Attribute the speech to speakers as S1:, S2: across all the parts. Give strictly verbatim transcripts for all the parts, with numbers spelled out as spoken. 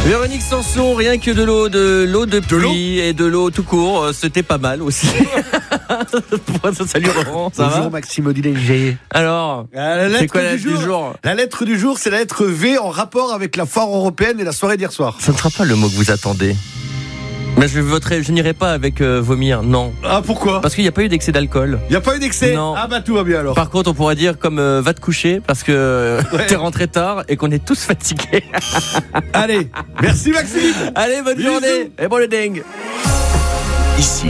S1: Véronique Sanson, rien que de l'eau, de l'eau de pluie de l'eau et de l'eau tout court, c'était pas mal aussi. Salut Laurent, ça
S2: Bonjour
S1: va
S2: Maxime Odiléger.
S1: Alors,
S2: la lettre
S1: c'est quoi la
S2: du
S1: lettre
S2: jour,
S1: du jour
S2: La lettre du jour, c'est la lettre V en rapport avec la foire européenne et la soirée d'hier soir.
S1: Ça ne sera pas le mot que vous attendez. Mais je voterai, je n'irai pas avec euh, vomir, non.
S2: Ah, pourquoi ?
S1: Parce qu'il n'y a pas eu d'excès d'alcool.
S2: Il n'y a pas eu d'excès ?
S1: Non.
S2: Ah bah tout va bien alors.
S1: Par contre, on pourrait dire comme euh, va te coucher parce que ouais. t'es rentré tard et qu'on est tous fatigués.
S2: Allez, merci Maxime.
S1: Allez, bonne
S2: Bisous.
S1: journée et bon le dingue.
S3: Ici,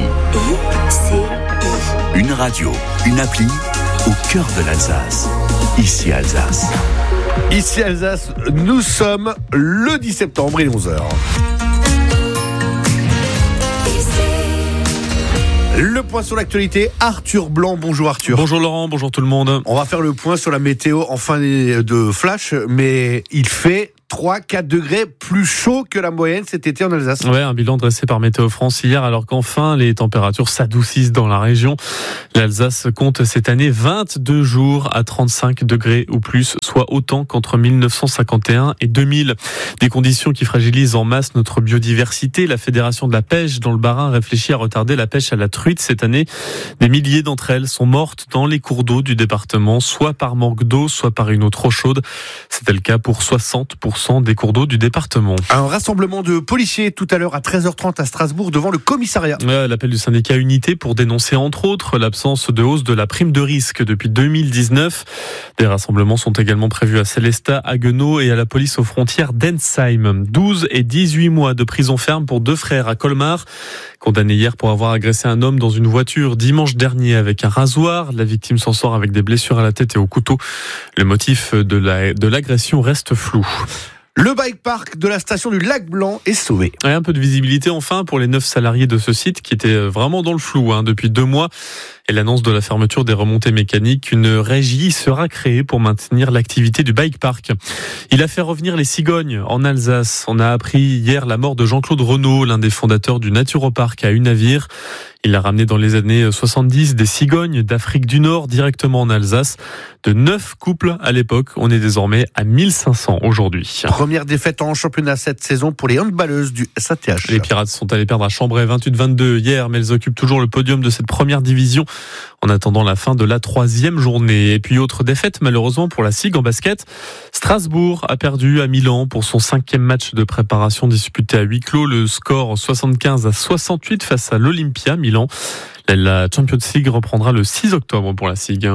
S3: une radio, une appli au cœur de l'Alsace. Ici Alsace.
S2: Ici Alsace, nous sommes le dix septembre, il est onze heures. Le point sur l'actualité, Arthur Blanc. Bonjour Arthur.
S4: Bonjour Laurent, bonjour tout le monde.
S2: On va faire le point sur la météo en fin de flash, mais il fait trois à quatre degrés plus chaud que la moyenne cet été en Alsace.
S4: Ouais, un bilan dressé par Météo France hier, alors qu'enfin les températures s'adoucissent dans la région. L'Alsace compte cette année vingt-deux jours à trente-cinq degrés ou plus, soit autant qu'entre mille neuf cent cinquante et un et deux mille. Des conditions qui fragilisent en masse notre biodiversité. La Fédération de la pêche dans le Bas-Rhin réfléchit à retarder la pêche à la truite cette année. Des milliers d'entre elles sont mortes dans les cours d'eau du département, soit par manque d'eau, soit par une eau trop chaude. C'était le cas pour soixante pour cent des cours d'eau du département.
S2: Un rassemblement de policiers tout à l'heure à treize heures trente à Strasbourg devant le commissariat.
S4: Ouais, l'appel du syndicat Unité pour dénoncer entre autres l'absence de hausse de la prime de risque depuis deux mille dix-neuf. Des rassemblements sont également prévus à Célestat, à Haguenau et à la police aux frontières d'Ensheim. douze et dix-huit mois de prison ferme pour deux frères à Colmar. Condamnés hier pour avoir agressé un homme dans une voiture dimanche dernier avec un rasoir. La victime s'en sort avec des blessures à la tête et au couteau. Le motif de la, de l'agression reste flou.
S2: Le bike park de la station du Lac Blanc est sauvé.
S4: Et un peu de visibilité enfin pour les neuf salariés de ce site qui étaient vraiment dans le flou hein, depuis deux mois. Et l'annonce de la fermeture des remontées mécaniques, une régie sera créée pour maintenir l'activité du bike park. Il a fait revenir les cigognes en Alsace. On a appris hier la mort de Jean-Claude Renaud, l'un des fondateurs du Naturopark à Unavir. Il a ramené dans les années soixante-dix des cigognes d'Afrique du Nord directement en Alsace. De neuf couples à l'époque, on est désormais à mille cinq cents aujourd'hui.
S2: Première défaite en championnat cette saison pour les handballeuses du S A T H.
S4: Les Pirates sont allés perdre à Chambray vingt-huit vingt-deux hier, mais elles occupent toujours le podium de cette première division en attendant la fin de la troisième journée. Et puis autre défaite malheureusement pour la S I G en basket. Strasbourg a perdu à Milan pour son cinquième match de préparation disputé à huis clos. Le score soixante-quinze à soixante-huit face à l'Olympia Milan. La Champions League reprendra le six octobre pour la S I G.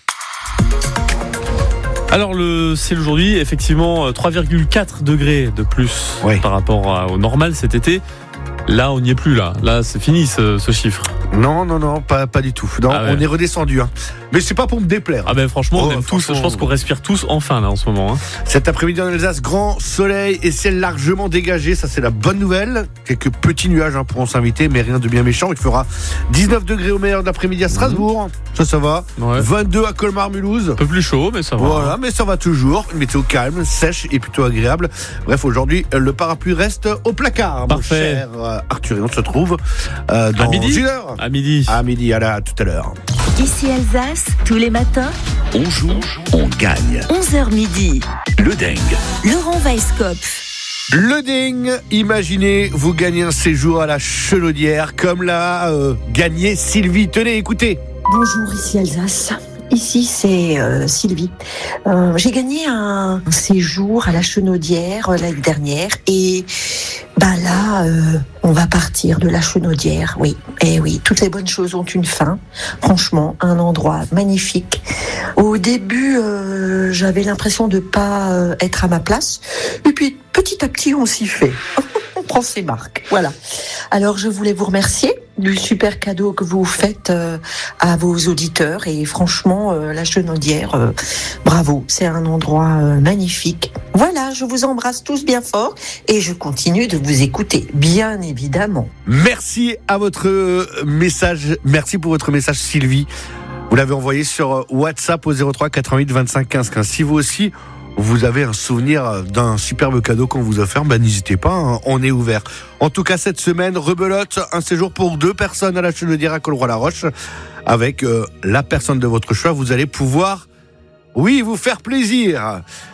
S4: Alors le ciel aujourd'hui, effectivement trois virgule quatre degrés de plus
S2: oui.
S4: par rapport à, au normal cet été. Là, on n'y est plus, là. Là, c'est fini, ce, ce chiffre.
S2: Non, non, non, pas, pas du tout. Non, ah ouais. On est redescendu. Hein. Mais c'est pas pour me déplaire.
S4: Ah ben franchement,
S2: oh,
S4: on aime
S2: franchement
S4: tous, je pense qu'on respire tous enfin, là, en ce moment. Hein.
S2: Cet après-midi en Alsace, grand soleil et ciel largement dégagé. Ça, c'est la bonne nouvelle. Quelques petits nuages hein, pourront s'inviter, mais rien de bien méchant. Il fera dix-neuf degrés au meilleur d'après-midi à Strasbourg. Mmh. Ça, ça va. Ouais. vingt-deux à Colmar-Mulhouse.
S4: Un peu plus chaud, mais ça va.
S2: Voilà, mais ça va toujours. Une météo calme, sèche et plutôt agréable. Bref, aujourd'hui, le parapluie reste au placard.
S4: Parfait.
S2: Mon cher Arthur, et on se retrouve euh, dans
S4: à midi.
S2: une heure.
S4: À midi.
S2: À midi, à, la, à tout à l'heure.
S5: Ici Alsace, tous les matins.
S3: On joue, on gagne.
S5: onze heures midi.
S3: Le dingue.
S5: Laurent Weisskopf.
S2: Le ding, imaginez, vous gagnez un séjour à la Chenaudière comme l'a euh, gagné Sylvie. Tenez, écoutez.
S6: Bonjour, ici Alsace. Ici, c'est euh, Sylvie. Euh, j'ai gagné un, un séjour à la Chenaudière euh, l'année dernière et bah là, euh, on va partir de la Chenaudière. Oui, et oui, toutes les bonnes choses ont une fin. Franchement, un endroit magnifique. Au début, euh, j'avais l'impression de pas euh, être à ma place, et puis petit à petit, on s'y fait. On prend ses marques. Voilà. Alors, je voulais vous remercier du super cadeau que vous faites euh, à vos auditeurs. Et franchement, euh, la Chenaudière, euh, bravo. C'est un endroit euh, magnifique. Voilà, je vous embrasse tous bien fort et je continue de vous écouter, bien évidemment.
S2: Merci à votre message. Merci pour votre message, Sylvie. Vous l'avez envoyé sur WhatsApp au zéro trois quatre-vingt-huit vingt-cinq quinze quinze. Si vous aussi, vous avez un souvenir d'un superbe cadeau qu'on vous a offert, ben n'hésitez pas, hein, on est ouvert. En tout cas, cette semaine, rebelote, un séjour pour deux personnes à la Chenaudière à Colroy-la-Roche. Avec euh, la personne de votre choix, vous allez pouvoir, oui, vous faire plaisir.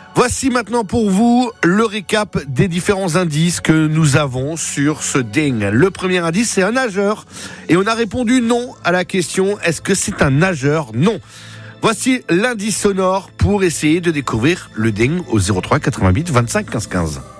S2: Voici maintenant pour vous le récap des différents indices que nous avons sur ce ding. Le premier indice, c'est un nageur. Et on a répondu non à la question, est-ce que c'est un nageur ? Non. Voici l'indice sonore pour essayer de découvrir le ding au zéro trois quatre-vingt-huit vingt-cinq quinze quinze.